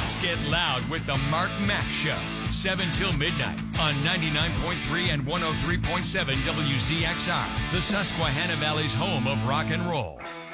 Let's get loud with the Mark Mack Show. 7 till midnight on 99.3 and 103.7 WZXR, the Susquehanna Valley's home of rock and roll.